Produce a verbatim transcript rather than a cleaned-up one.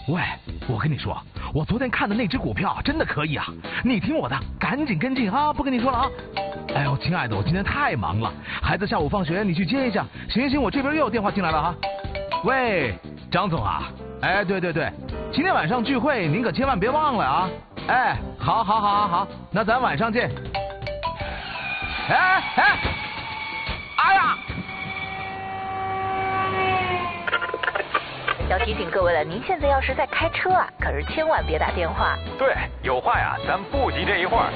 喂，我跟你说，我昨天看的那只股票真的可以啊！你听我的，赶紧跟进啊！不跟你说了啊！哎呦，亲爱的，我今天太忙了，孩子下午放学你去接一下。行行，我这边又有电话进来了啊！喂，张总啊，哎，对对对，今天晚上聚会您可千万别忘了啊！哎，好，好，好，好，好，那咱晚上见。哎哎，哎呀！ 要提醒各位了，您现在要是在开车啊，可是千万别打电话。 对，有话呀，咱不急这一会儿。